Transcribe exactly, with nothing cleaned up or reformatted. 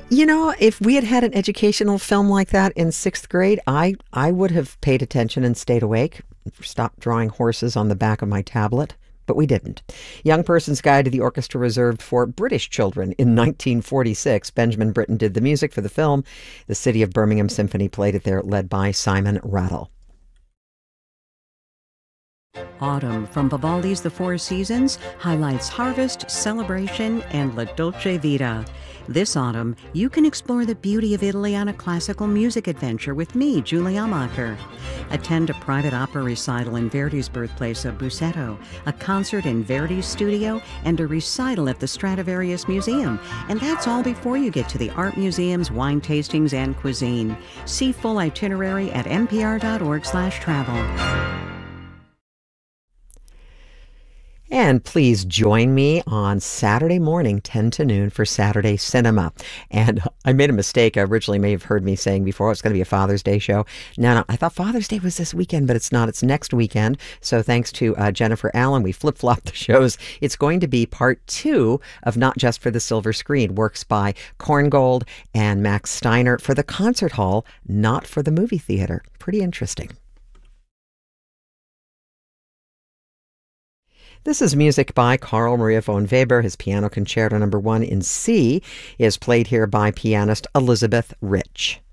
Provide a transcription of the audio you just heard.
You know, if we had had an educational film like that in sixth grade, I, I would have paid attention and stayed awake, stopped drawing horses on the back of my tablet, but we didn't. Young Person's Guide to the Orchestra reserved for British children in nineteen forty-six. Benjamin Britten did the music for the film. The City of Birmingham Symphony played it there, led by Simon Rattle. Autumn from Vivaldi's The Four Seasons highlights harvest, celebration, and La Dolce Vita. This autumn, you can explore the beauty of Italy on a classical music adventure with me, Julie Amacher. Attend a private opera recital in Verdi's birthplace of Busseto, a concert in Verdi's studio, and a recital at the Stradivarius Museum. And that's all before you get to the art museums, wine tastings, and cuisine. See full itinerary at n p r dot org slash travel. And please join me on Saturday morning, ten to noon, for Saturday Cinema. And I made a mistake. I originally may have heard me saying before it's going to be a Father's Day show. No, no, I thought Father's Day was this weekend, but it's not. It's next weekend. So thanks to uh, Jennifer Allen, we flip-flopped the shows. It's going to be part two of Not Just for the Silver Screen, works by Korngold and Max Steiner for the concert hall, not for the movie theater. Pretty interesting. This is music by Carl Maria von Weber. His Piano Concerto Number One in C is played here by pianist Elizabeth Rich.